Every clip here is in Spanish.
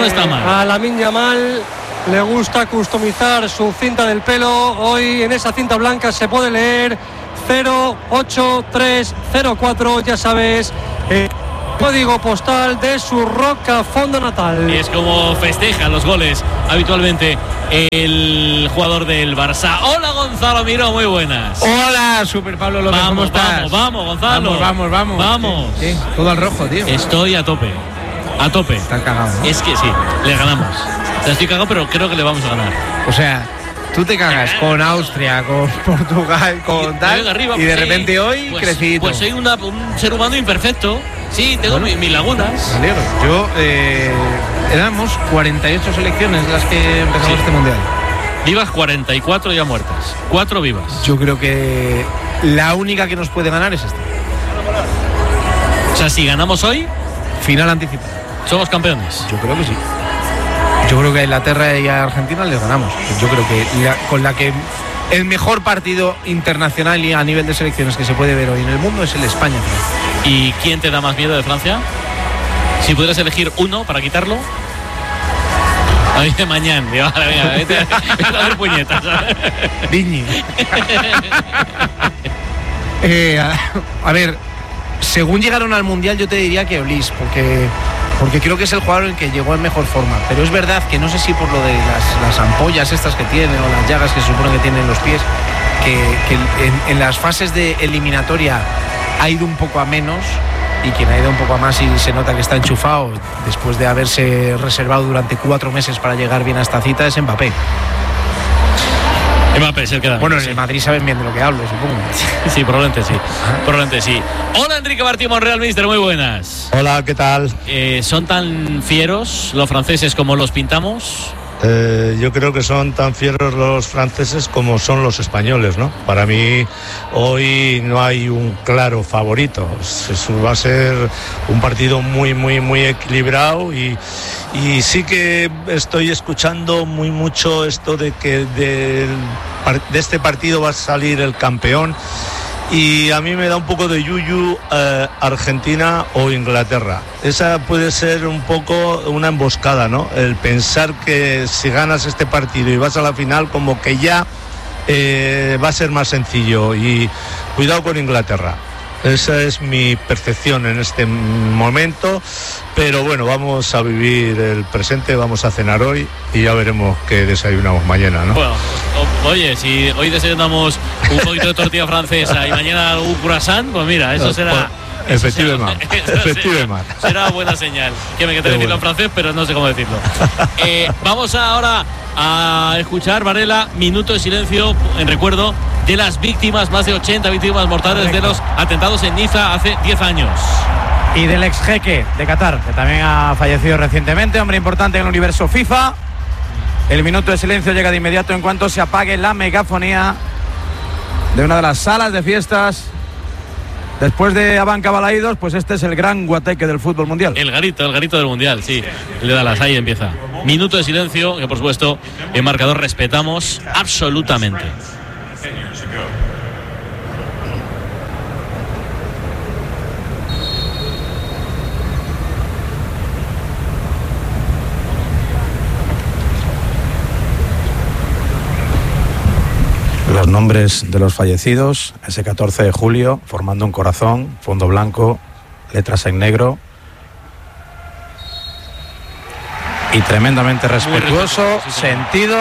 está mal. A Lamine Yamal le gusta customizar su cinta del pelo. Hoy en esa cinta blanca se puede leer 08304, ya sabes, código postal de su Roca Fondo natal. Es como festeja los goles habitualmente el jugador del Barça. Hola Gonzalo Miró, muy buenas. Hola, Super Pablo López, ¿cómo estás? Vamos, Gonzalo. Vamos. Sí, todo al rojo, tío. Estoy a tope. Estás cagado, ¿no? Es que sí, le ganamos. O sea, estoy cagado, pero creo que le vamos a ganar. O sea, tú te cagas con Austria, con Portugal, con tal, arriba, y de repente hoy crecidito. Pues soy un ser humano imperfecto. Sí, tengo mis lagunas. Me alegro. Yo, éramos 48 selecciones las que empezamos este mundial. Vivas 44 ya muertas. 4 vivas. Yo creo que la única que nos puede ganar es esta. O sea, si ganamos hoy, final anticipada. ¿Somos campeones? Yo creo que sí. Yo creo que a Inglaterra y a Argentina les ganamos. Yo creo que con la que el mejor partido internacional y a nivel de selecciones que se puede ver hoy en el mundo es el España. ¿Y quién te da más miedo de Francia? Si pudieras elegir uno para quitarlo. A mí de mañana. Venga, vete a dar puñetas. Diñi. A ver, según llegaron al Mundial yo te diría que Olís, porque creo que es el jugador en que llegó en mejor forma. Pero es verdad que no sé si por lo de las ampollas estas que tiene o las llagas que se supone que tiene en los pies, que en las fases de eliminatoria ha ido un poco a menos, y quien ha ido un poco a más y se nota que está enchufado después de haberse reservado durante 4 meses para llegar bien a esta cita es Mbappé. Mbappé es el que da. Bueno, en el Madrid saben bien de lo que hablo, supongo. Sí, probablemente sí. Hola, Enrique Martín Monreal, mister, muy buenas. Hola, ¿qué tal? ¿Son tan fieros los franceses como los pintamos? Yo creo que son tan fieros los franceses como son los españoles, ¿no? Para mí hoy no hay un claro favorito. Va a ser un partido muy, muy, muy equilibrado y sí que estoy escuchando mucho esto de que de este partido va a salir el campeón. Y a mí me da un poco de yuyu Argentina o Inglaterra. Esa puede ser un poco una emboscada, ¿no? El pensar que si ganas este partido y vas a la final, como que ya va a ser más sencillo. Y cuidado con Inglaterra. Esa es mi percepción en este momento, pero bueno, vamos a vivir el presente, vamos a cenar hoy y ya veremos qué desayunamos mañana, ¿no? Bueno, oye, si hoy desayunamos un poquito de tortilla francesa y mañana un croissant, pues mira, eso será... Efectivamente. Será buena señal. Que me quede decirlo en francés, pero no sé cómo decirlo. Vamos ahora a escuchar, Varela, minuto de silencio en recuerdo de las víctimas, más de 80 víctimas mortales de los atentados en Niza hace 10 años. Y del ex jeque de Qatar, que también ha fallecido recientemente, hombre importante en el universo FIFA. El minuto de silencio llega de inmediato en cuanto se apague la megafonía de una de las salas de fiestas. Después de Abanca Balaidos, pues este es el gran guateque del fútbol mundial. El garito del mundial, sí. Le da las, ahí empieza. Minuto de silencio, que por supuesto en marcador respetamos absolutamente. Los nombres de los fallecidos, ese 14 de julio, formando un corazón, fondo blanco, letras en negro. Y tremendamente respetuoso, sentido.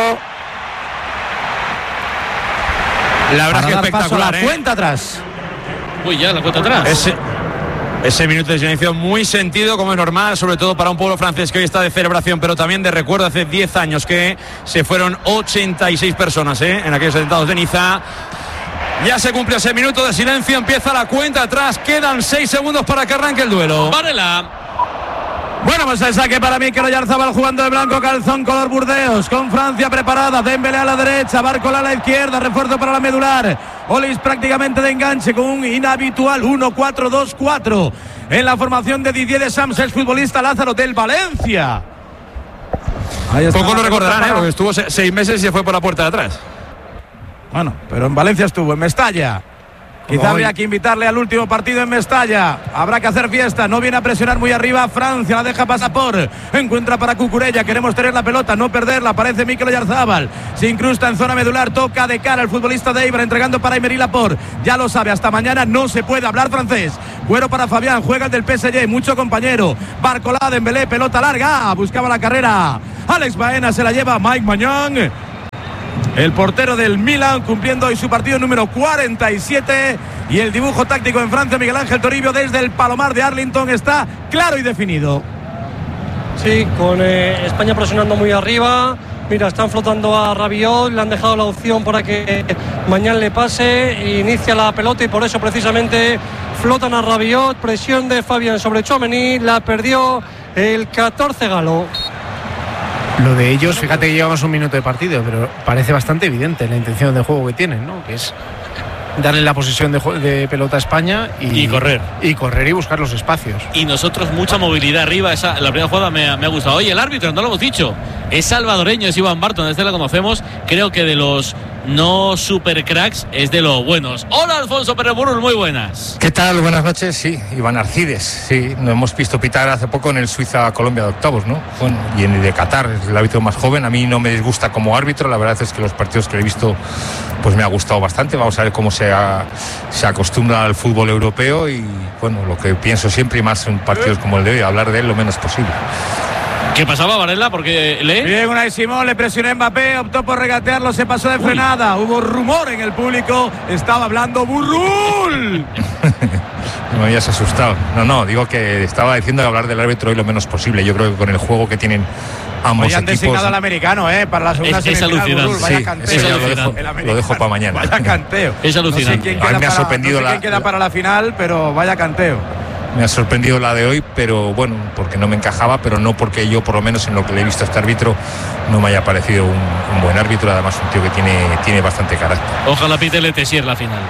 La verdad que espectacular, la cuenta atrás. Uy, ya, la cuenta atrás. Ese minuto de silencio muy sentido, como es normal, sobre todo para un pueblo francés que hoy está de celebración, pero también de recuerdo. Hace 10 años que se fueron 86 personas en aquellos atentados de Niza. Ya se cumple ese minuto de silencio, empieza la cuenta atrás, quedan 6 segundos para que arranque el duelo. Varela. Bueno, pues el saque para Mikel Oyarzabal jugando de blanco, calzón color Burdeos, con Francia preparada, Dembélé a la derecha, Barcola a la izquierda, refuerzo para la medular, Olís prácticamente de enganche con un inhabitual 1-4-2-4 en la formación de Didier Deschamps, el futbolista Lázaro del Valencia. Poco lo recordarán, porque estuvo 6 meses y se fue por la puerta de atrás. Bueno, pero en Valencia estuvo, en Mestalla. Quizá habría que invitarle al último partido en Mestalla. Habrá que hacer fiesta. No viene a presionar muy arriba. Francia la deja pasar por. Encuentra para Cucurella. Queremos tener la pelota, no perderla. Aparece Mikel Oyarzabal. Se incrusta en zona medular. Toca de cara el futbolista de Eibar. Entregando para Emery Laporte. Ya lo sabe. Hasta mañana no se puede hablar francés. Cuero para Fabián. Juega el del PSG. Mucho compañero. Barcola, Dembélé. Pelota larga. Buscaba la carrera. Alex Baena se la lleva Mike Maignan. El portero del Milan, cumpliendo hoy su partido número 47. Y el dibujo táctico en Francia, Miguel Ángel Toribio, desde el Palomar de Arlington, está claro y definido. Sí, con España presionando muy arriba. Mira, están flotando a Rabiot, le han dejado la opción para que mañana le pase, inicia la pelota y por eso precisamente flotan a Rabiot. Presión de Fabián sobre Tchouaméni, la perdió el 14 galo. Lo de ellos, fíjate que llevamos un minuto de partido, pero parece bastante evidente la intención de juego que tienen, ¿no? Que es darle la posesión de pelota a España y correr y buscar los espacios. Y nosotros mucha movilidad arriba. La primera jugada me ha gustado. Oye, el árbitro, no lo hemos dicho, es salvadoreño, es Iván Barton, este lo conocemos. Creo que de los no super cracks es de los buenos. Hola, Alfonso Pérez Burul, muy buenas. ¿Qué tal? Buenas noches. Sí, Iván Arcides, sí, nos hemos visto pitar hace poco en el Suiza-Colombia de octavos, ¿no? Bueno, y en el de Qatar, es el árbitro más joven. A mí no me disgusta como árbitro, la verdad es que los partidos que he visto pues me ha gustado bastante. Vamos a ver cómo se acostumbra al fútbol europeo y bueno, lo que pienso siempre y más en partidos como el de hoy, hablar de él lo menos posible. ¿Qué pasaba, Varela? Porque Bien, Unai Simón, le presionó a Mbappé, optó por regatearlo, se pasó de frenada. Hubo rumor en el público, estaba hablando Burrul. No me habías asustado. No, digo que estaba diciendo de hablar del árbitro hoy lo menos posible. Yo creo que con el juego que tienen ambos equipos. Han designado al americano, para la segunda semifinal. Burrul, vaya sí, canteo. Eso lo dejo para mañana. Vaya canteo. Es alucinante. No sé quién me ha sorprendido quién queda para la final, pero vaya canteo. Me ha sorprendido la de hoy, pero bueno, porque no me encajaba, pero no porque yo, por lo menos en lo que le he visto a este árbitro, no me haya parecido un buen árbitro, además un tío que tiene bastante carácter. Ojalá pite el Tessier la final.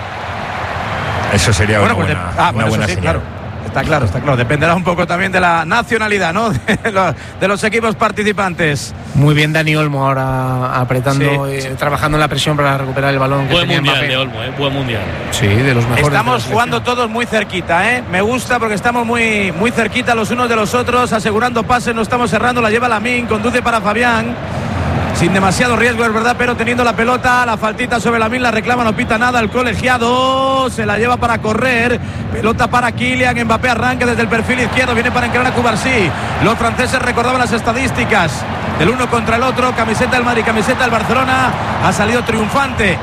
Eso sería una buena señal. Claro. Está claro. Dependerá un poco también de la nacionalidad, ¿no? De los equipos participantes. Muy bien Dani Olmo ahora apretando, trabajando en la presión para recuperar el balón. Buen mundial de Olmo, buen mundial. Sí, de los mejores. Estamos jugando todos muy cerquita, Me gusta porque estamos muy, muy cerquita los unos de los otros, asegurando pases, no estamos cerrando, la lleva Lamine, conduce para Fabián. Sin demasiado riesgo, es verdad, pero teniendo la pelota, la faltita sobre Lamine, la reclama, no pita nada el colegiado, se la lleva para correr, pelota para Kylian Mbappé, arranca desde el perfil izquierdo, viene para encarar a Cubarsí. Los franceses recordaban las estadísticas del uno contra el otro, camiseta del Madrid, camiseta del Barcelona, ha salido triunfante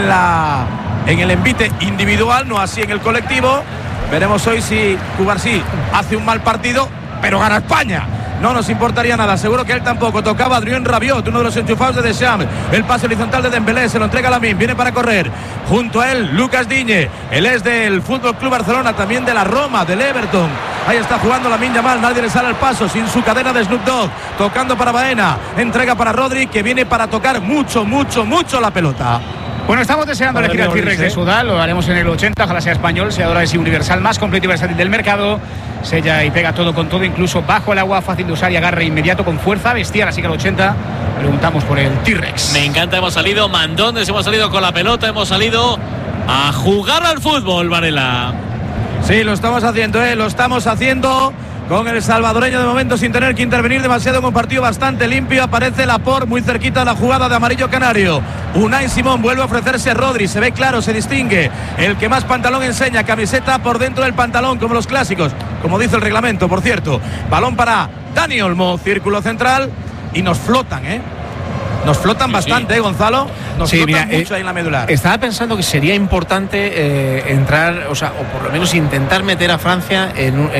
en el envite individual, no así en el colectivo. Veremos hoy si Cubarsí hace un mal partido, pero gana España. No nos importaría nada, seguro que él tampoco. Tocaba Adrien Rabiot, uno de los enchufados de Deschamps. El pase horizontal de Dembélé, se lo entrega a Lamine, viene para correr. Junto a él, Lucas Digne. Él es del Fútbol Club Barcelona, también de la Roma, del Everton. Ahí está jugando Lamine Yamal, nadie le sale al paso, sin su cadena de Snoop Dogg. Tocando para Baena, entrega para Rodri, que viene para tocar mucho la pelota. Bueno, estamos deseando elegir al T-Rex de Sudal, lo haremos en el 80, ojalá sea español, seadora de sí universal, más completo y versátil del mercado. Sella y pega todo con todo, incluso bajo el agua, fácil de usar y agarre inmediato con fuerza bestial, así que al 80 preguntamos por el T-Rex. Me encanta, hemos salido mandones, hemos salido con la pelota, hemos salido a jugar al fútbol, Varela. Sí, lo estamos haciendo, lo estamos haciendo con el salvadoreño de momento sin tener que intervenir demasiado en un partido bastante limpio. Aparece Laporte muy cerquita de la jugada de amarillo canario. Unai Simón vuelve a ofrecerse Rodri, se ve claro, se distingue. El que más pantalón enseña, camiseta por dentro del pantalón, como los clásicos, como dice el reglamento, por cierto. Balón para Dani Olmo, círculo central, y nos flotan, Nos flotan bastante, Gonzalo. Nos flotan mucho ahí en la medular. Estaba pensando que sería importante entrar, o por lo menos intentar meter a Francia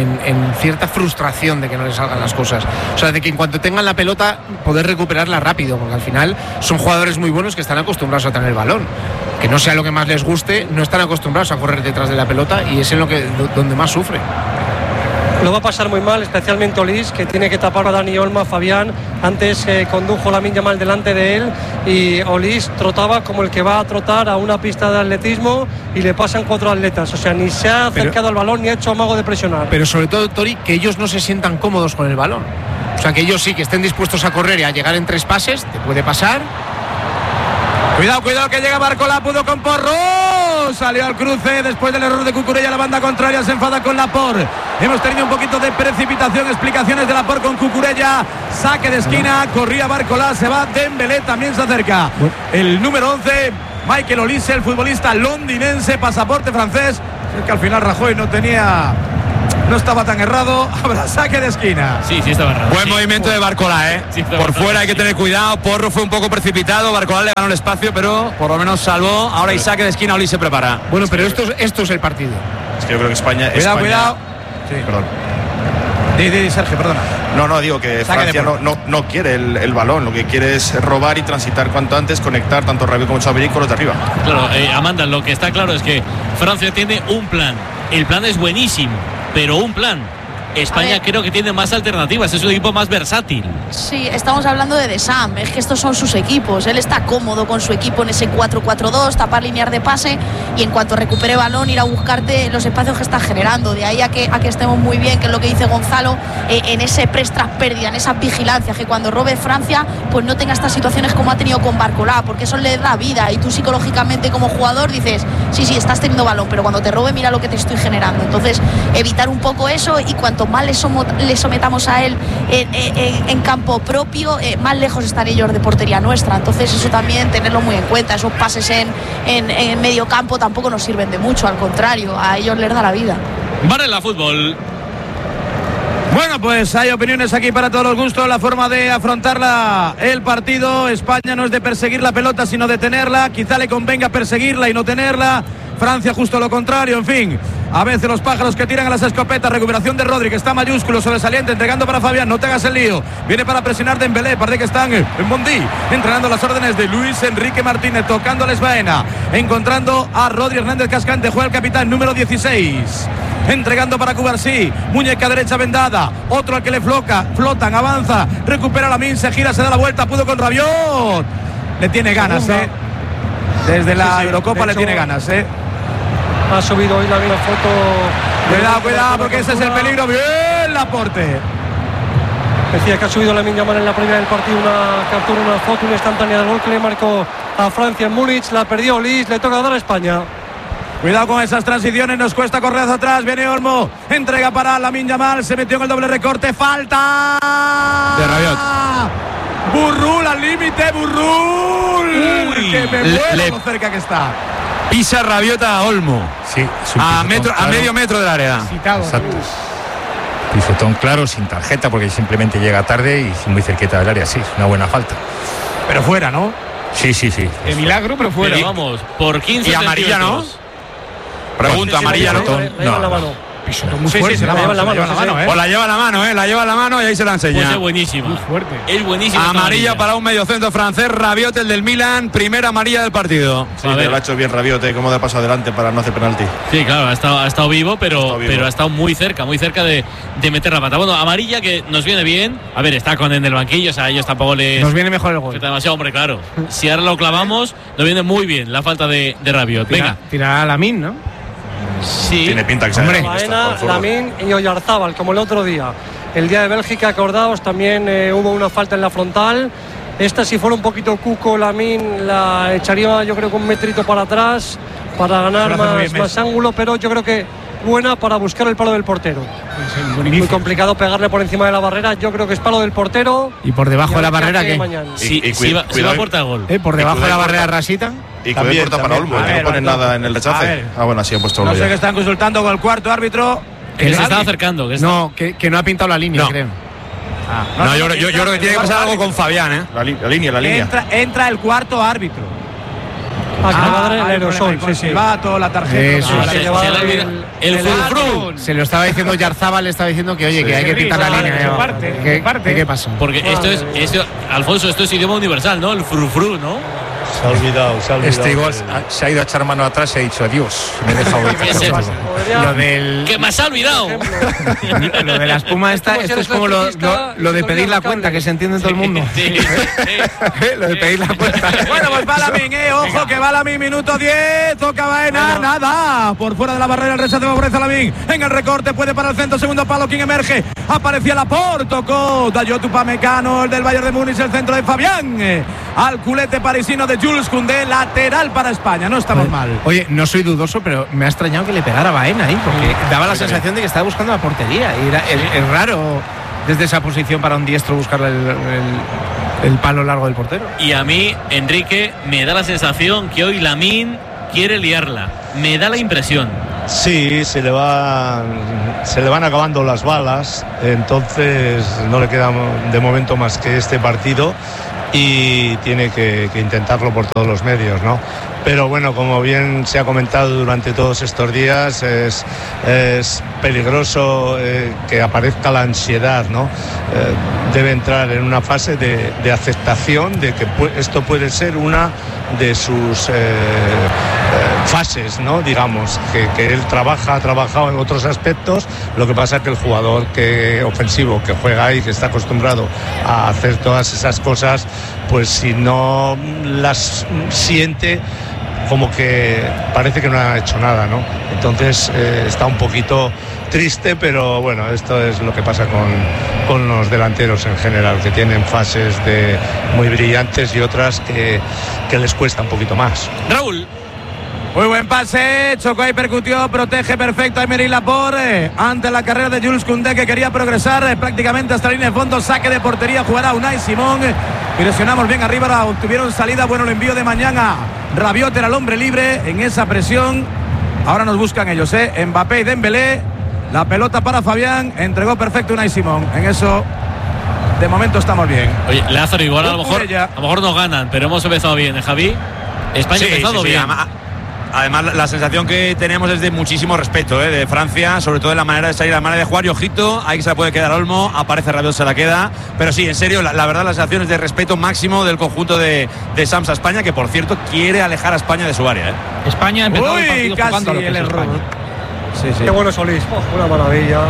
en cierta frustración de que no les salgan las cosas. O sea, de que en cuanto tengan la pelota, poder recuperarla rápido, porque al final son jugadores muy buenos que están acostumbrados a tener el balón. Que no sea lo que más les guste, no están acostumbrados a correr detrás de la pelota y es en donde más sufre. Lo va a pasar muy mal, especialmente Olís, que tiene que tapar a Dani Olmo, a Fabián. Antes condujo Lamine Yamal delante de él y Olís trotaba como el que va a trotar a una pista de atletismo y le pasan 4 atletas. O sea, ni se ha acercado al balón ni ha hecho amago de presionar. Pero sobre todo, Tori, que ellos no se sientan cómodos con el balón. O sea, que ellos sí que estén dispuestos a correr y a llegar en 3 pases, te puede pasar. Cuidado que llega Barcola, pudo con Porro. Cucurella salió al cruce después del error de Cucurella. La banda contraria se enfada con Laporte. Hemos tenido un poquito de precipitación. Explicaciones de Laporte con Cucurella. Saque de esquina. Corría Barcola. Se va Dembélé. También se acerca el número 11, Michael Olise, el futbolista londinense, pasaporte francés. Es que al final Rajoy no estaba tan errado. Habrá saque de esquina. Sí, estaba errado. Buen movimiento de Barcola, ¿eh? Sí, por fuera hay que tener cuidado. Porro fue un poco precipitado. Barcola le ganó el espacio, pero por lo menos salvó. Ahora hay saque de esquina. Oli se prepara. Bueno, pero esto es el partido. Es que yo creo que España. Cuidado. Sí, perdón. Sergio, perdona. No, digo que Francia no quiere el balón. Lo que quiere es robar y transitar cuanto antes, conectar tanto Rabiot como Chouameni con los de arriba. Claro, Amanda, lo que está claro es que Francia tiene un plan. El plan es buenísimo, pero un plan. España creo que tiene más alternativas, es un equipo más versátil. Sí, estamos hablando de Deschamps, es que estos son sus equipos. Él está cómodo con su equipo en ese 4-4-2, tapar líneas de pase y en cuanto recupere balón ir a buscarte los espacios que está generando. De ahí a que estemos muy bien, que es lo que dice Gonzalo, en ese press tras pérdida, en esas vigilancias, que cuando robe Francia pues no tenga estas situaciones como ha tenido con Barcola, porque eso le da vida y tú psicológicamente como jugador dices, sí, estás teniendo balón, pero cuando te robe mira lo que te estoy generando. Entonces evitar un poco eso y cuanto más le sometamos a él en campo propio, más lejos están ellos de portería nuestra. Entonces eso también tenerlo muy en cuenta. Esos pases en medio campo tampoco nos sirven de mucho, al contrario, a ellos les da la vida. Varela Fútbol. Bueno, pues hay opiniones aquí para todos los gustos. La forma de afrontar el partido. España no es de perseguir la pelota, sino de tenerla. Quizá le convenga perseguirla y no tenerla. Francia justo lo contrario, en fin. A veces los pájaros que tiran a las escopetas. Recuperación de Rodri, que está mayúsculo, sobresaliente, entregando para Fabián. No te hagas el lío. Viene para presionar Dembélé. Parece que están en Bondi, entrenando las órdenes de Luis Enrique Martínez, tocando a Baena, encontrando a Rodri Hernández Cascante. Juega el capitán número 16. Entregando para Cubarsí, muñeca derecha vendada, otro al que le flotan, avanza, recupera Lamine, se gira, se da la vuelta, pudo con Rabiot. Le tiene ganas, desde la Eurocopa le tiene ganas, Ha subido hoy la foto. Cuidado, porque ese es el peligro. Bien, Laporte. Decía que ha subido Lamine Yamal en la primera del partido una captura, una foto, una instantánea del gol que le marcó a Francia en Múnich. La perdió Olise, le toca dar a España. Cuidado con esas transiciones, nos cuesta correr hacia atrás. Viene Olmo, entrega para Lamine Yamal, se metió en el doble recorte, falta de Rabiot. Burrul al límite, Burrul. Que me muero lo cerca que está. Pisa Rabiot a Olmo. Sí, a medio metro del área. Exacto. Pisotón claro, sin tarjeta, porque simplemente llega tarde y muy cerquita del área. Sí, es una buena falta. Pero fuera, ¿no? Sí. De milagro, pero fuera. Pero vamos, por 15 y amarilla, ¿no? Pregunto, amarilla, ¿no? No. Muy fuerte, se la lleva en la mano, Pues la lleva en la mano, y ahí se la enseña. Pues es buenísima. Muy fuerte. Es buenísima. Amarilla para un mediocentro francés, Rabiot, el del Milan, primera amarilla del partido. Sí, pero lo ha hecho bien Rabiot, cómo da paso adelante para no hacer penalti. Sí, claro, ha estado vivo, pero ha estado muy cerca de meter la pata. Bueno, amarilla que nos viene bien. A ver, está con en el banquillo, o sea, a ellos tampoco les... Nos viene mejor el gol. Está demasiado, hombre, claro. Si ahora lo clavamos, nos viene muy bien la falta de Rabiot. Venga. Tirará a Lamine, ¿no? Sí. Tiene pinta que Hombre, Baena, Lamine y Oyarzábal, como el otro día. El día de Bélgica, acordaos, también hubo una falta en la frontal. Esta, si fuera un poquito cuco, Lamine la echaría, yo creo que un metrito para atrás para ganar más ángulo, pero yo creo que buena para buscar el palo del portero. Muy complicado pegarle por encima de la barrera. Yo creo que es palo del portero. ¿Y por debajo de la barrera qué? Si va a puerta gol. ¿Por debajo de la barrera rasita? Y también corta para Olmo, que no pone nada en el rechace. Bueno, así han puesto No sé qué están consultando con el cuarto árbitro. Que se está acercando. Que no ha pintado la línea, creo. Yo creo que tiene que pasar algo con Fabián, La línea. Entra el cuarto árbitro. Que va a dar el aerosol. Va toda la tarjeta. El frufru. Se lo estaba diciendo Yarzábal, le estaba diciendo que oye, que hay que pintar la línea. ¿Qué pasa? Porque esto, Alfonso, esto es idioma universal, ¿no? El frufru, ¿no? Se ha olvidado. Este igual se ha ido a echar mano atrás y ha dicho adiós. Me he dejado lo del... ¡Que me has olvidado! Lo de la espuma esto es como lo de pedir la cuenta, que se entiende en todo el mundo. Lo de pedir la cuenta. Bueno, pues va Lamine, ojo que va Lamine, minuto 10, toca Baena, nada. Por fuera de la barrera, el rechazo favorece a Lamine. En el recorte, puede para el centro, segundo palo, quien emerge. Aparecía Laporte, tocó Dayot Upamecano, el del Bayern de Múnich, el centro de Fabián. Al culete parisino de Jules Koundé, lateral para España. No estamos mal. Oye, no soy dudoso, pero me ha extrañado que le pegara Baena ahí, porque daba la sensación de que estaba buscando la portería. Y es raro desde esa posición para un diestro buscar el palo largo del portero. Y a mí, Enrique, me da la sensación que hoy Lamine quiere liarla. Me da la impresión. Sí, se le van acabando las balas, entonces no le queda de momento más que este partido y tiene que intentarlo por todos los medios, ¿no? Pero bueno, como bien se ha comentado durante todos estos días, es peligroso que aparezca la ansiedad, ¿no? Debe entrar en una fase de aceptación de que esto puede ser una de sus fases, ¿no? Digamos, que él ha trabajado en otros aspectos, lo que pasa es que el jugador ofensivo que juega ahí, que está acostumbrado a hacer todas esas cosas, pues si no las siente, como que parece que no ha hecho nada, ¿no? Entonces está un poquito triste, pero bueno, esto es lo que pasa con los delanteros en general, que tienen fases muy brillantes y otras que les cuesta un poquito más. Raúl. Muy buen pase, chocó y percutió, protege perfecto a Aymeric Laporte ante la carrera de Jules Koundé, que quería progresar prácticamente hasta la línea de fondo. Saque de portería, jugará Unai Simón. Presionamos bien arriba, obtuvieron salida, bueno el envío de Mañana. Rabiot era el hombre libre en esa presión. Ahora nos buscan ellos, Mbappé y Dembélé. La pelota para Fabián, entregó perfecto Unai Simón. En eso, de momento estamos bien. Oye, Lázaro, igual a lo mejor nos ganan, pero hemos empezado bien, Javi. España ha empezado bien. Además, la sensación que tenemos es de muchísimo respeto de Francia, sobre todo en la manera de salir, la manera de jugar. Y ojito, ahí se la puede quedar Olmo, aparece Rabiot, se la queda. Pero sí, en serio, la verdad, la sensación es de respeto máximo del conjunto de Sams a España, que por cierto quiere alejar a España de su área. España ha empezado el partido jugando a lo que es España. Sí. Qué bueno Solís, una maravilla.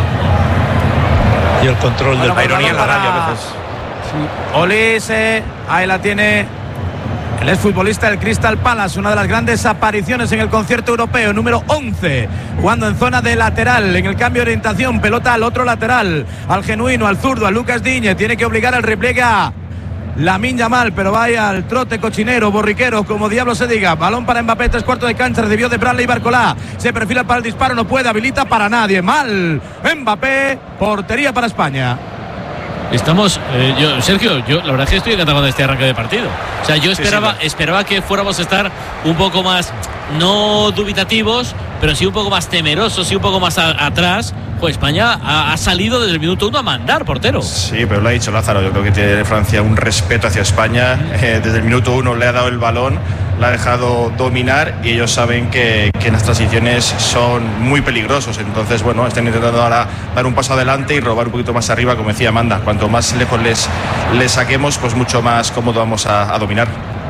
Y el control de la ironía en la radio a veces. Sí. Olís, ahí la tiene. El exfutbolista del Crystal Palace, una de las grandes apariciones en el concierto europeo, número 11, jugando en zona de lateral, en el cambio de orientación, pelota al otro lateral, al genuino, al zurdo, a Lucas Digne, tiene que obligar al repliegue a Lamine Yamal, pero vaya al trote cochinero, borriquero, como diablo se diga. Balón para Mbappé, 3/4 de cancha, recibió de Bradley Barcolá, se perfila para el disparo, no puede, habilita para nadie, mal, Mbappé, portería para España. Estamos, Sergio, la verdad es que estoy encantado con este arranque de partido. O sea, yo esperaba que fuéramos a estar un poco más, no dubitativos, pero sí un poco más temerosos, sí un poco más atrás. Pues España ha salido desde el minuto 1 a mandar, portero. Sí, pero lo ha dicho Lázaro, yo creo que tiene Francia un respeto hacia España. Desde el minuto 1 le ha dado el balón, la ha dejado dominar y ellos saben que en las transiciones son muy peligrosos. Entonces, bueno, están intentando ahora dar un paso adelante y robar un poquito más arriba, como decía Amanda. Cuanto más lejos les saquemos, pues mucho más cómodo vamos a dominar.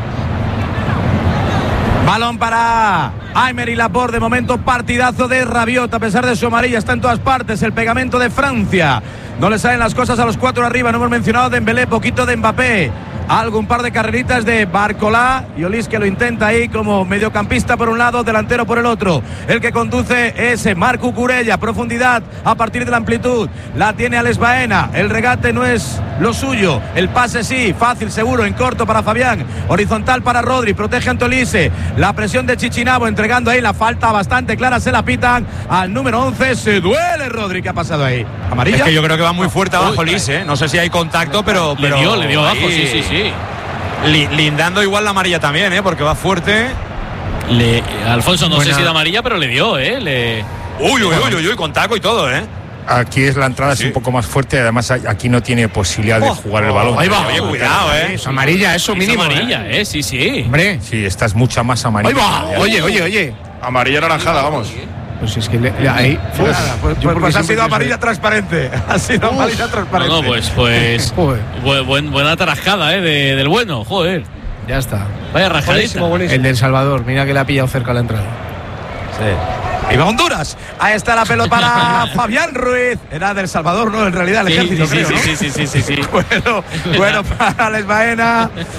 Balón para Aymeric Laporte, de momento partidazo de Rabiot, a pesar de su amarilla, está en todas partes el pegamento de Francia. No le salen las cosas a los 4 arriba, no hemos mencionado Dembélé, poquito de Mbappé. Un par de carreritas de Barcolá y Olís, que lo intenta ahí como mediocampista por un lado, delantero por el otro. El que conduce es Marc Cucurella, profundidad a partir de la amplitud, la tiene Alex Baena, el regate no es lo suyo, el pase sí, fácil, seguro, en corto para Fabián, horizontal para Rodri, protege a Antolise, la presión de Chichinabo, entregando ahí la falta bastante clara, se la pitan al número 11, se duele Rodri, ¿qué ha pasado ahí? ¿Amarilla? Es que yo creo que va muy fuerte abajo Olís, no sé si hay contacto, pero le dio abajo, sí. Lindando igual la amarilla también, porque va fuerte. Alfonso, no sé si da amarilla, pero le dio, Uy, con taco y todo, Aquí es la entrada, es un poco más fuerte. Además, aquí no tiene posibilidad de jugar el balón. Ahí va, oye, cuidado, Es amarilla, eso mínimo. Amarilla, sí. Hombre. Sí, esta es mucha más amarilla. Ahí va, oye. Amarilla naranjada, vamos. Pues es que ahí. Pues ha sido amarilla transparente. Ha sido amarilla transparente. No, pues buena tarascada, del bueno, joder. Ya está. Vaya rajadita. Buenísimo. El del Salvador, mira que le ha pillado cerca la entrada. Sí. ¡Viva Honduras! Ahí está la pelota para Fabián Ruiz. Era del Salvador, ¿no? En realidad, el ejército, creo, ¿no? Sí. Bueno, para Alex Baena.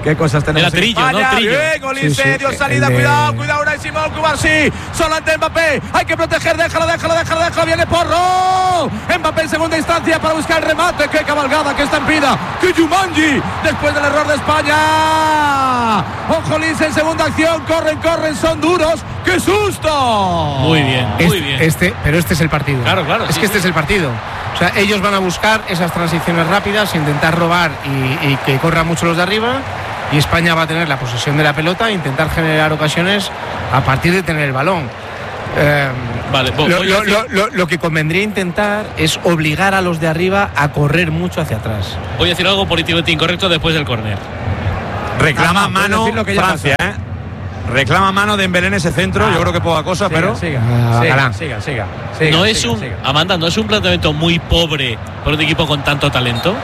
Qué cosas tenemos. Era Trillo, en España. ¿no? Trillo. Bien, Olise, Sí, sí. dio salida, cuidado, una Simón Cubarsí. Solo ante Mbappé. Hay que proteger, déjalo. Viene Porro. Mbappé en segunda instancia para buscar el remate. Qué cabalgada, qué estampida. Qué Jumanji. Después del error de España. Ojo, Olise en segunda acción. Corren, son duros. ¡Qué susto! Muy bien. Pero este es el partido. Claro. Es que este es el partido. O sea, ellos van a buscar esas transiciones rápidas, intentar robar y que corran mucho los de arriba. Y España va a tener la posesión de la pelota e intentar generar ocasiones a partir de tener el balón. Vale, lo que convendría intentar es obligar a los de arriba a correr mucho hacia atrás. Voy a decir algo políticamente incorrecto después del córner. Reclama mano Francia, Reclama mano de Dembélé en ese centro. Yo creo que poca cosa, pero siga. No es Amanda, no es un planteamiento muy pobre para un equipo con tanto talento.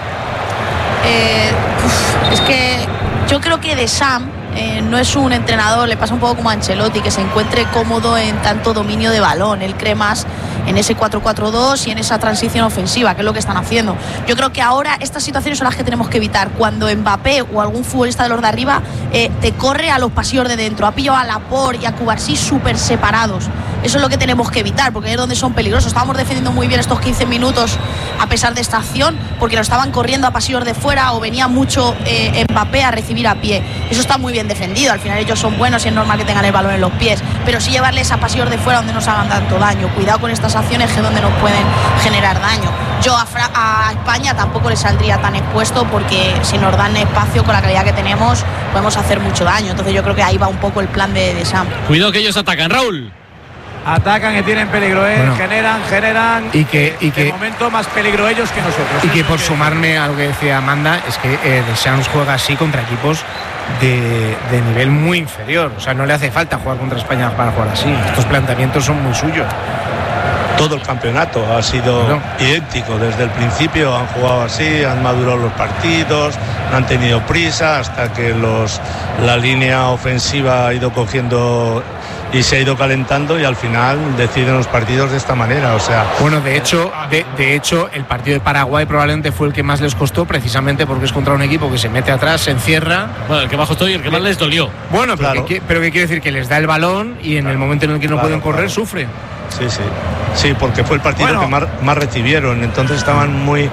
Es que yo creo que Deschamps no es un entrenador, le pasa un poco como a Ancelotti, que se encuentre cómodo en tanto dominio de balón. Él cree más en ese 4-4-2 y en esa transición ofensiva, que es lo que están haciendo. Yo creo que ahora estas situaciones son las que tenemos que evitar. Cuando Mbappé o algún futbolista de los de arriba te corre a los pasillos de dentro. Ha pillado a Laporte y a Cubarsí súper separados. Eso es lo que tenemos que evitar, porque es donde son peligrosos. Estábamos defendiendo muy bien estos 15 minutos a pesar de esta acción, porque lo estaban corriendo a pasillos de fuera o venía mucho Mbappé a recibir a pie. Eso está muy bien defendido. Al final ellos son buenos y es normal que tengan el balón en los pies, pero sí llevarles a pasillos de fuera donde nos hagan tanto daño. Cuidado con estas acciones, que es donde nos pueden generar daño. Yo a España tampoco le saldría tan expuesto, porque si nos dan espacio con la calidad que tenemos podemos hacer mucho daño. Entonces yo creo que ahí va un poco el plan de Sam. Cuidado que ellos atacan, Raúl. Atacan, que tienen peligro, generan y que de momento más peligro ellos que nosotros. Y que por sumarme a lo que decía Amanda, es que Deschamps juega así contra equipos de nivel muy inferior. O sea, no le hace falta jugar contra España para jugar así. Estos planteamientos son muy suyos. Todo el campeonato ha sido idéntico. Desde el principio han jugado así, han madurado los partidos, no han tenido prisa hasta que la línea ofensiva ha ido cogiendo y se ha ido calentando, y al final deciden los partidos de esta manera. O sea, bueno, de hecho el partido de Paraguay probablemente fue el que más les costó, precisamente porque es contra un equipo que se mete atrás, se encierra. Bueno, el que más costó y el que más les dolió. Bueno, claro. pero ¿qué quiere decir? Que les da el balón y en el momento en el que no pueden correr, sufren. Sí, porque fue el partido que más recibieron, entonces estaban muy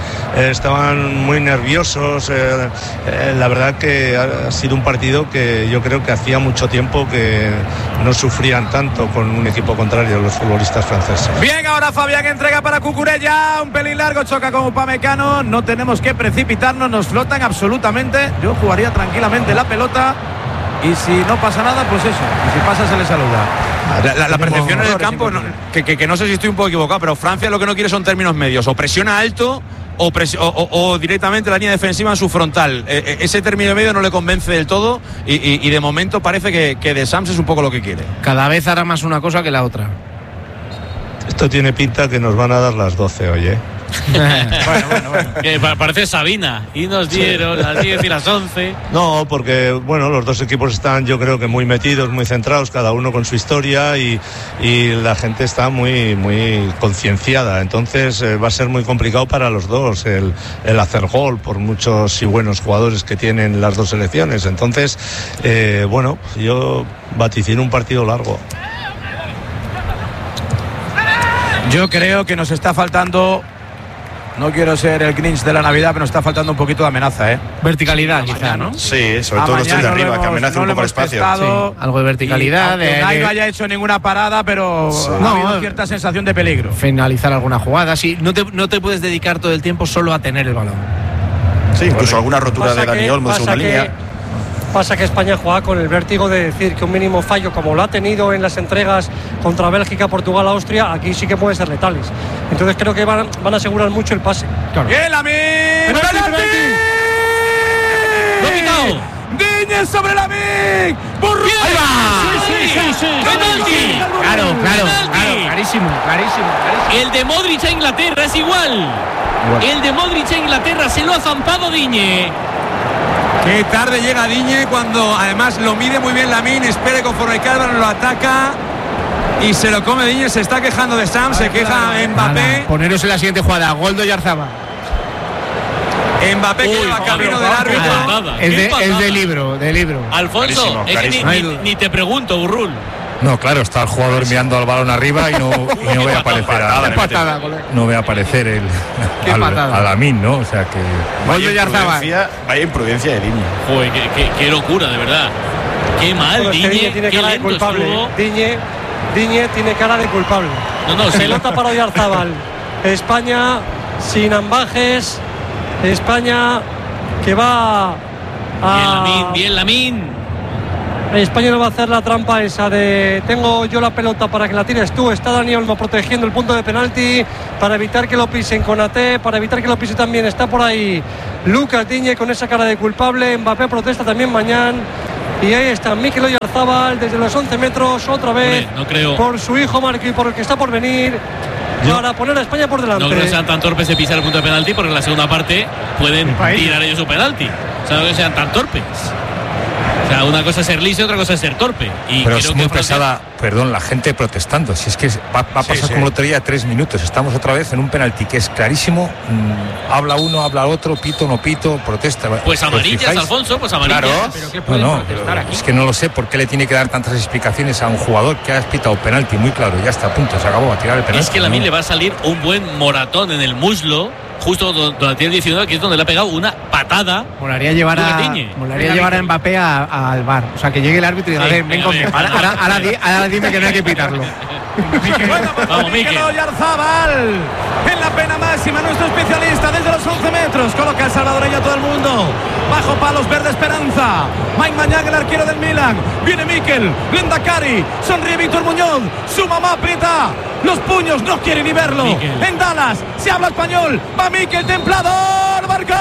nerviosos. La verdad que ha sido un partido que yo creo que hacía mucho tiempo que no sufrían tanto con un equipo contrario los futbolistas franceses. Bien, ahora Fabián entrega para Cucurella, un pelín largo, choca con Upamecano. No tenemos que precipitarnos, nos flotan absolutamente. Yo jugaría tranquilamente la pelota, y si no pasa nada, pues eso, y si pasa se le saluda. La percepción en el campo, que no sé si estoy un poco equivocado, pero Francia lo que no quiere son términos medios. O presiona alto o directamente la línea defensiva en su frontal. Ese término medio no le convence del todo, y de momento parece que Deschamps es un poco lo que quiere. Cada vez hará más una cosa que la otra. Esto tiene pinta que nos van a dar las 12 hoy, bueno. Que parece Sabina, y nos dieron las 10 y las 11. No, porque los dos equipos están, yo creo que muy metidos, muy centrados, cada uno con su historia, y la gente está muy concienciada. Entonces va a ser muy complicado para los dos el hacer gol, por muchos y buenos jugadores que tienen las dos selecciones. Entonces yo vaticino un partido largo. Yo creo que nos está faltando, no quiero ser el Grinch de la Navidad, pero nos está faltando un poquito de amenaza, verticalidad, quizá, ¿no? Sí, sobre todo los tres de arriba, que amenazan un poco el espacio. Sí, algo de verticalidad. No haya hecho ninguna parada, pero ha habido cierta sensación de peligro. Finalizar alguna jugada, sí. No te puedes dedicar todo el tiempo solo a tener el balón. Sí, incluso alguna rotura de Dani Olmo de segunda línea. Pasa que España juega con el vértigo de decir que un mínimo fallo, como lo ha tenido en las entregas contra Bélgica, Portugal, Austria, aquí sí que puede ser letales. Entonces creo que van a asegurar mucho el pase. Claro. ¡Bien, Lamine! ¡Penalti! ¡Lo ha quitado! ¡Diñez sobre Lamine! ¡Ahí va! ¡Sí! ¡Penalti! Claro, clarísimo. El de Modric a Inglaterra es igual. El de Modric a Inglaterra se lo ha zampado Diñez. Qué tarde llega Diñez, cuando además lo mide muy bien Lamine, espere conforme Calvin lo ataca y se lo come Diñez. Se está quejando de Sam, se queja Mbappé. Poneros en la siguiente jugada, Goldo y Arzaba. Mbappé que lleva camino del árbitro. Es de libro. Alfonso, Clarísimo, es que ni te pregunto, Burrul. No, claro, está el jugador mirando al balón arriba y no ve aparecer a Lamine, ¿no? O sea que vaya imprudencia de línea. Joder, qué locura, de verdad. Qué mal, bueno, Diñe, tiene qué cara de lento culpable. estuvo. Diñe tiene cara de culpable. No, pelota para Oyarzabal. España sin ambajes. España que va a... Bien Lamine. España no va a hacer la trampa esa de tengo yo la pelota para que la tires tú. Está Dani Olmo protegiendo el punto de penalti para evitar que lo pisen Konaté, para evitar que lo pise también. Está por ahí Lucas Diñe con esa cara de culpable. Mbappé protesta también mañana. Y ahí está Mikel Oyarzabal desde los 11 metros otra vez. No creo. Por su hijo Marco y por el que está por venir. Para poner a España por delante. No creo que sean tan torpes de pisar el punto de penalti, porque en la segunda parte pueden tirar ellos su penalti. O sea, no que sean tan torpes. O sea, una cosa es ser liso y otra cosa es ser torpe. Pero es muy pesada, la gente protestando. Si es que va a pasar como lotería 3 minutos. Estamos otra vez en un penalti que es clarísimo. Habla uno, habla otro, pito, no pito, protesta. Pues amarillas, Alfonso, pues amarillas. Claro, ¿Pero qué pueden protestar aquí? Es que no lo sé por qué le tiene que dar tantas explicaciones a un jugador que ha pitado penalti. Muy claro, ya está a punto, se acabó a tirar el penalti. Es que Lamine le va a salir un buen moratón en el muslo, justo donde tiene el 19, que es donde le ha pegado una patada. Molaría llevar a Mbappé al VAR. O sea, que llegue el árbitro y diga, ven conmigo. Ahora dime que no hay que pitarlo. Vamos, Mikel Oyarzabal en la pena máxima, nuestro especialista desde los 11 metros. Coloca el salvadoreño a todo el mundo. Bajo palos, verde esperanza. Mike Mañán, el arquero del Milan. Viene Mikel, Lendakari. Sonríe Víctor Muñoz. Su mamá aprieta los puños, no quiere ni verlo. Mikel. En Dallas se habla español. Va Mikel, templador. ¡Marcó!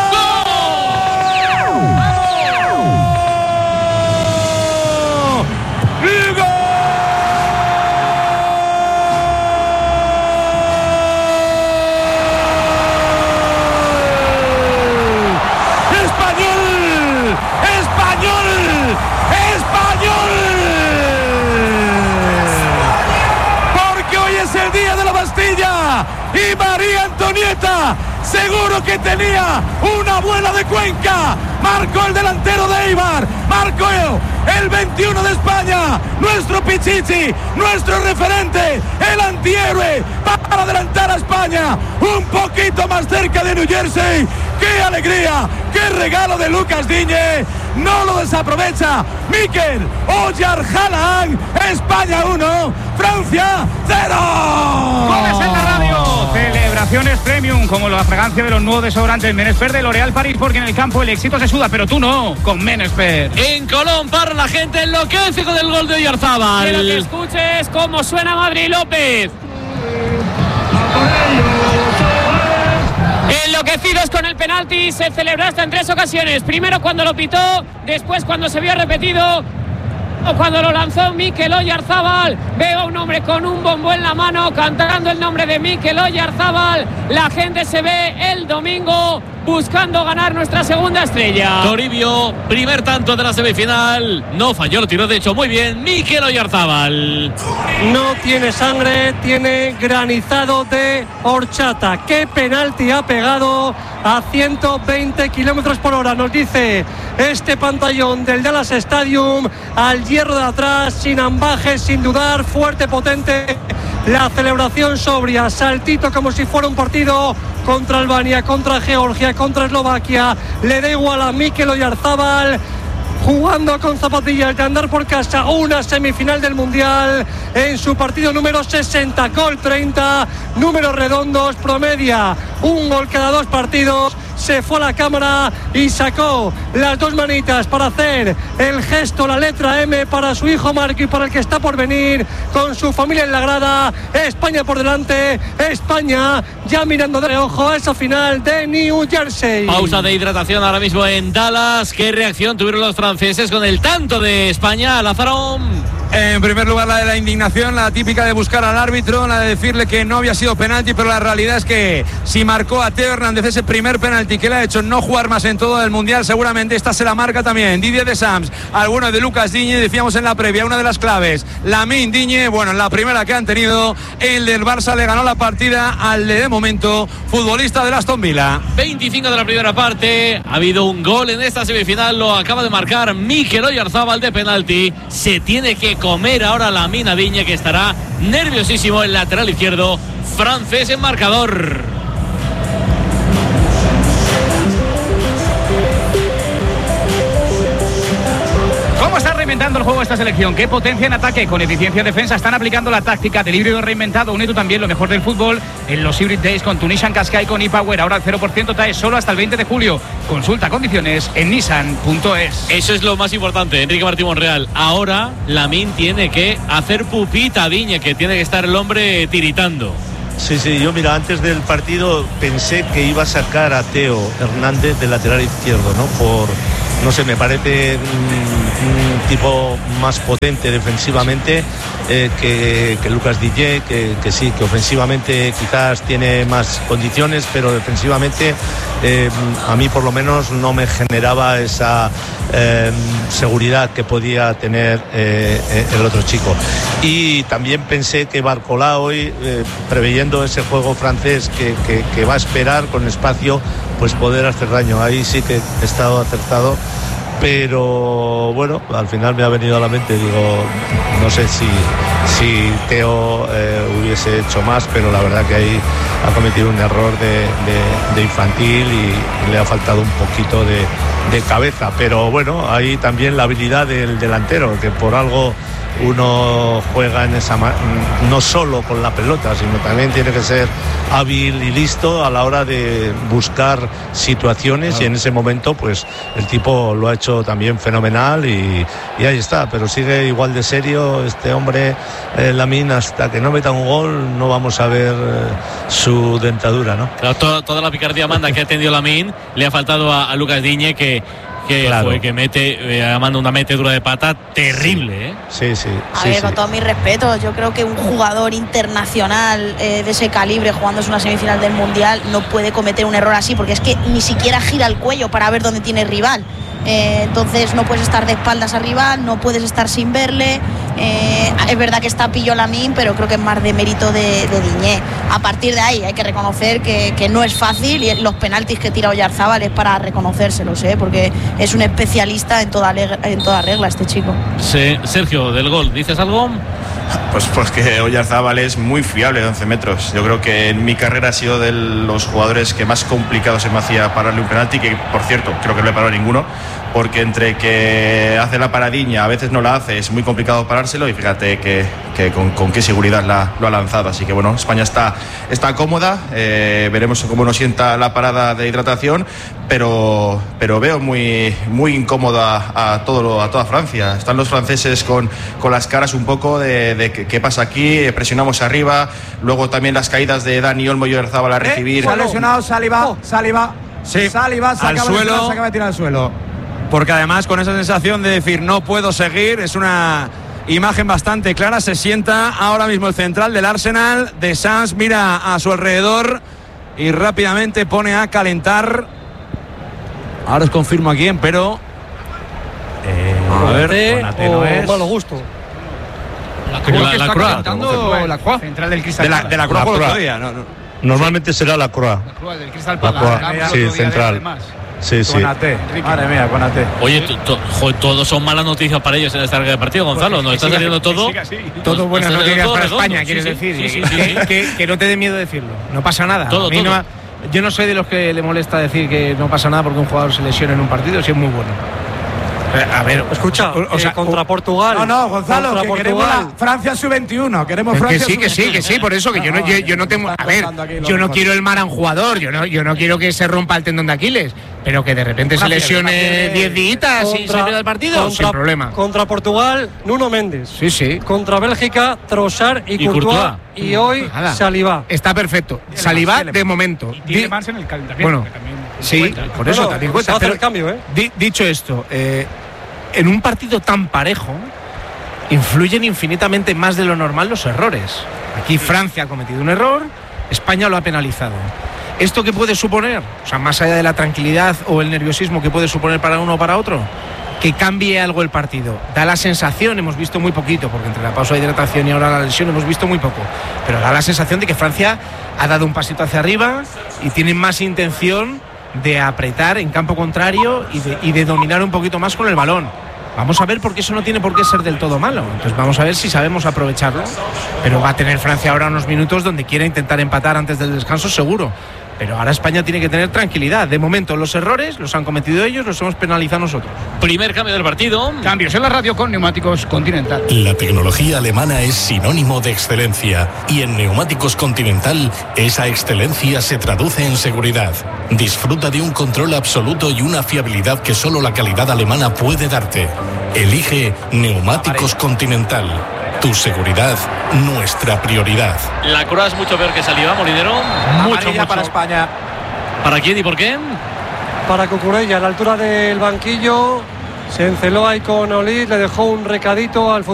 Y María Antonieta seguro que tenía una abuela de Cuenca. Marcó el delantero de Eibar, marcó el 21 de España, nuestro Pichichi, nuestro referente, el antihéroe para adelantar a España un poquito más cerca de New Jersey. ¡Qué alegría! ¡Qué regalo de Lucas Diñe! No lo desaprovecha Mikel Oyarzabal. España 1, Francia 0. Goles en la radio. Celebraciones premium, como la fragancia de los nuevos desodorantes Menesper de L'Oréal París, porque en el campo el éxito se suda, pero tú no, con Menesper. En Colón para la gente enloquece con el gol de Oyarzabal. Quiero que escuches cómo suena Madrid López. Enloquecidos con el penalti, se celebró hasta en 3 ocasiones. Primero cuando lo pitó, después cuando se vio repetido, o cuando lo lanzó Mikel Oyarzabal. Veo a un hombre con un bombo en la mano cantando el nombre de Mikel Oyarzabal. La gente se ve el domingo buscando ganar nuestra segunda estrella. Toribio, primer tanto de la semifinal. No falló, lo tiró de hecho muy bien Mikel Oyarzabal. No tiene sangre, tiene granizado de horchata. Qué penalti ha pegado a 120 kilómetros por hora, nos dice este pantallón del Dallas Stadium. Al hierro de atrás, sin ambajes, sin dudar, fuerte, potente. La celebración sobria, saltito como si fuera un partido contra Albania, contra Georgia, contra Eslovaquia. Le da igual a Mikel Oyarzabal, jugando con zapatillas de andar por casa, una semifinal del Mundial en su partido número 60, gol 30, números redondos, promedia un gol cada 2 partidos. Se fue a la cámara y sacó las 2 manitas para hacer el gesto, la letra M para su hijo Marco y para el que está por venir con su familia en la grada. España por delante, España ya mirando de reojo a esa final de New Jersey. Pausa de hidratación ahora mismo en Dallas. ¿Qué reacción tuvieron los franceses con el tanto de España, Lázaro? En primer lugar, la de la indignación, la típica de buscar al árbitro, la de decirle que no había sido penalti, pero la realidad es que si marcó a Teo Hernández ese primer penalti que le ha hecho no jugar más en todo el Mundial, seguramente esta se la marca también Didier Deschamps, al bueno de Lucas Digne. Decíamos en la previa, una de las claves, Lamine Digne, bueno, en la primera que han tenido, el del Barça le ganó la partida al de momento futbolista del Aston Villa. 25 de la primera parte, ha habido un gol en esta semifinal, lo acaba de marcar Mikel Oyarzabal de penalti. Se tiene que comer ahora Lamine Digne, que estará nerviosísimo, el lateral izquierdo francés en marcador. ¿Cómo está reinventando el juego esta selección? ¿Qué potencia en ataque? Con eficiencia en defensa están aplicando la táctica del híbrido reinventado, unido también lo mejor del fútbol en los Hybrid Days con Tunisian Qashqai con ePower. Ahora el 0% TAE solo hasta el 20 de julio. Consulta condiciones en nissan.es. Eso es lo más importante, Enrique Martín Monreal. Ahora Lamine tiene que hacer pupita a Digne, que tiene que estar el hombre tiritando. Sí, yo mira, antes del partido pensé que iba a sacar a Teo Hernández del lateral izquierdo, ¿no? No sé, me parece un tipo más potente defensivamente que Lucas Digne, que sí, que ofensivamente quizás tiene más condiciones, pero defensivamente a mí por lo menos no me generaba esa seguridad que podía tener el otro chico. Y también pensé que Barcola hoy, preveyendo ese juego francés que va a esperar con espacio, pues poder hacer daño. Ahí sí que he estado acertado, pero bueno, al final me ha venido a la mente, digo, no sé si Teo hubiese hecho más, pero la verdad que ahí ha cometido un error de infantil y le ha faltado un poquito de cabeza, pero bueno, ahí también la habilidad del delantero, que por algo uno juega en esa no solo con la pelota, sino también tiene que ser hábil y listo a la hora de buscar situaciones, y en ese momento pues el tipo lo ha hecho también fenomenal y ahí está, pero sigue igual de serio este hombre, Lamine. Hasta que no meta un gol no vamos a ver su dentadura, ¿no? Claro, toda la picardía manda que ha tenido Lamine, le ha faltado a Lucas Digne, que claro, fue que manda una metedura de pata terrible, ¿eh? Sí. A ver, con todo mi respeto, yo creo que un jugador internacional de ese calibre, jugándose una semifinal del Mundial, no puede cometer un error así, porque es que ni siquiera gira el cuello para ver dónde tiene el rival. Entonces no puedes estar de espaldas al rival, no puedes estar sin verle. Es verdad que está pillo Lamine, pero creo que es más de mérito de Digne. A partir de ahí hay que reconocer que no es fácil, y los penaltis que tira Oyarzabal es para reconocérselos, porque es un especialista en toda regla este chico. Sí, Sergio, del gol, ¿dices algo? Pues que Oyarzabal es muy fiable de 11 metros. Yo creo que en mi carrera ha sido de los jugadores que más complicado se me hacía pararle un penalti, que por cierto creo que no le paró ninguno, porque entre que hace la paradiña, a veces no la hace, es muy complicado parárselo, y fíjate que con qué seguridad lo ha lanzado. Así que bueno, España está cómoda, veremos cómo nos sienta la parada de hidratación, pero veo muy incómoda a toda Francia. Están los franceses con las caras un poco de qué pasa aquí, presionamos arriba, luego también las caídas de Dani Olmo y Oyarzabal a recibir. Se ha lesionado Saliba. Sí, Saliba se acaba de tirar al suelo. Porque además con esa sensación de decir no puedo seguir, es una imagen bastante clara. Se sienta ahora mismo el central del Arsenal. Deschamps mira a su alrededor y rápidamente pone a calentar. Ahora os confirmo a quién, pero a ver, Konaté no es. Malo gusto. La Croix. Central del Cristal. De la Croix otro día. Normalmente será la Croix. La Croix del Cristal. Sí, central. Sí. Konaté. Madre mía, Konaté. Oye, todos son malas noticias para ellos en esta larga de partido, Gonzalo. Nos está saliendo todo. Todo buenas noticias para redondo, España, quieres decir. Sí. Que no te dé miedo decirlo. No pasa nada. Todo. Yo no soy de los que le molesta decir que no pasa nada porque un jugador se lesiona en un partido, si es muy bueno. A ver, escucha, contra Portugal. No, Gonzalo, que queremos la Francia sub-21. Queremos Francia sub-21. Que sí, por eso que yo no tengo. A ver, yo no quiero el mal a un jugador, yo no quiero que se rompa el tendón de Aquiles, pero que de repente se lesione 10 días y se pierda el partido, sin problema. Contra Portugal, Nuno Méndez. Sí. Contra Bélgica, Trossard y Courtois. Y hoy, Saliba. Está perfecto. Saliba de momento. Y tiene más en el calentamiento. Bueno, sí, por eso también cuenta. Pero el cambio, dicho esto, en un partido tan parejo, influyen infinitamente más de lo normal los errores. Aquí Francia ha cometido un error, España lo ha penalizado. ¿Esto qué puede suponer? O sea, más allá de la tranquilidad o el nerviosismo que puede suponer para uno o para otro, que cambie algo el partido. Da la sensación, hemos visto muy poquito, porque entre la pausa de hidratación y ahora la lesión hemos visto muy poco, pero da la sensación de que Francia ha dado un pasito hacia arriba y tiene más intención de apretar en campo contrario y de dominar un poquito más con el balón. Vamos a ver, porque eso no tiene por qué ser del todo malo. Entonces vamos a ver si sabemos aprovecharlo. Pero va a tener Francia ahora unos minutos donde quiera intentar empatar antes del descanso, seguro. Pero ahora España tiene que tener tranquilidad. De momento los errores los han cometido ellos, los hemos penalizado nosotros. Primer cambio del partido. Cambios en la radio con Neumáticos Continental. La tecnología alemana es sinónimo de excelencia y en Neumáticos Continental esa excelencia se traduce en seguridad. Disfruta de un control absoluto y una fiabilidad que solo la calidad alemana puede darte. Elige Neumáticos Continental. Tu seguridad, nuestra prioridad. La Croix es mucho peor que saliva, Molinero. Mucho para España. ¿Para quién y por qué? Para Cucurella, a la altura del banquillo. Se enceló ahí con Olís, le dejó un recadito al futuro.